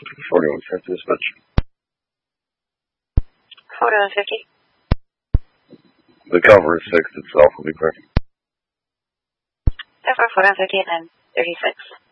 4150 dispatch. 4150. The cover is fixed itself, will be correct. Therefore, 4150 and then 36.